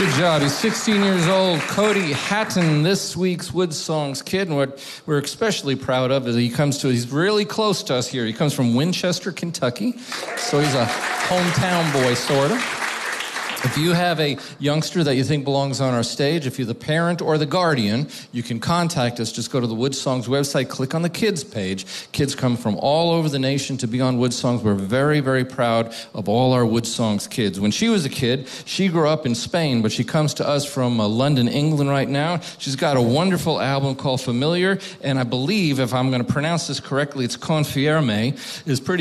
Good job. He's 16 years old. Cody Hatton, this week's Wood Songs kid. And what we're especially proud of is he's really close to us here. He comes from Winchester, Kentucky. So he's a hometown boy, sort of. If you have a youngster that you think belongs on our stage, if you're the parent or the guardian, you can contact us. Just go to the Wood Songs website, click on the kids page. Kids come from all over the nation to be on Wood Songs. We're very, very proud of all our Wood Songs kids. When she was a kid, she grew up in Spain, but she comes to us from London, England right now. She's got a wonderful album called Familiar, and I believe, if I'm going to pronounce this correctly, it's Confierme, is pretty